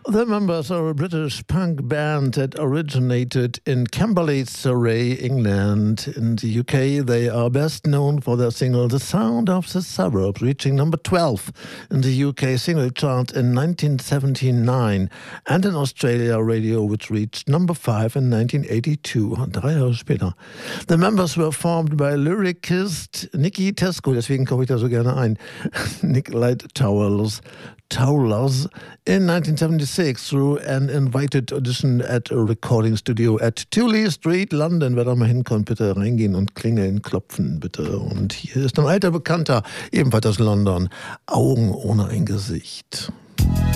The Members are a British punk band that originated in Camberley, Surrey, England. In the UK, they are best known for their single The Sound of the Suburbs, reaching number 12 in the UK single chart in 1979, and in Australia Radio, which reached number 5 in 1982, 3 Jahre später. The Members were formed by lyricist Nicky Tesco, deswegen komme ich da so gerne ein, Nick Light Towers in 1976 through an invited audition at a recording studio at Tooley Street, London. Wer da mal hinkommt, bitte reingehen und klingeln, klopfen, bitte. Und hier ist ein alter Bekannter, ebenfalls aus London, Augen ohne ein Gesicht.